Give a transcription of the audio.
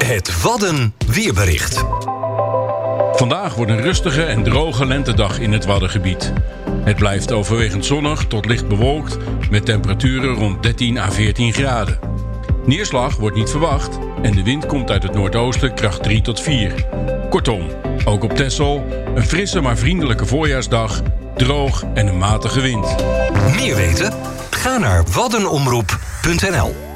Het Wadden weerbericht. Vandaag wordt een rustige en droge lentedag in het Waddengebied. Het blijft overwegend zonnig tot licht bewolkt met temperaturen rond 13 à 14 graden. Neerslag wordt niet verwacht en de wind komt uit het noordoosten kracht 3 tot 4. Kortom, ook op Texel een frisse maar vriendelijke voorjaarsdag, droog en een matige wind. Meer weten? Ga naar waddenomroep.nl